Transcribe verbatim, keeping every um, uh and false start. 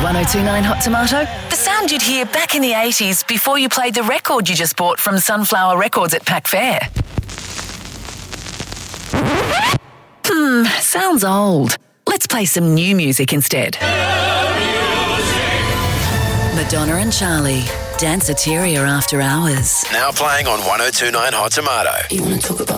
one oh two point nine Hot Tomato? The sound you'd hear back in the eighties before you played the record you just bought from Sunflower Records at Pack Fair. Hmm, sounds old. Let's play some new music instead. Madonna and Charlie, Danceteria After Hours. Now playing on one oh two point nine Hot Tomato. You want to talk about